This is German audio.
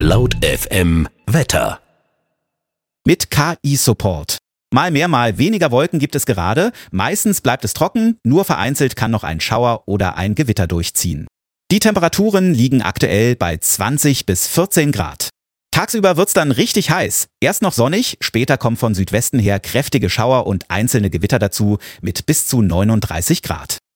Laut FM Wetter. Mit KI-Support. Mal mehr, mal weniger Wolken gibt es gerade. Meistens bleibt es trocken, nur vereinzelt kann noch ein Schauer oder ein Gewitter durchziehen. Die Temperaturen liegen aktuell bei 20 bis 14 Grad. Tagsüber wird's dann richtig heiß. Erst noch sonnig, später kommen von Südwesten her kräftige Schauer und einzelne Gewitter dazu mit bis zu 39 Grad.